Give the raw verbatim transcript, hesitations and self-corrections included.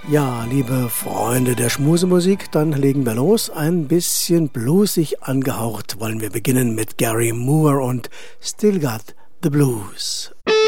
Ja, liebe Freunde der Schmusemusik, dann legen wir los. Ein bisschen bluesig angehaucht wollen wir beginnen mit Gary Moore und Still Got the Blues.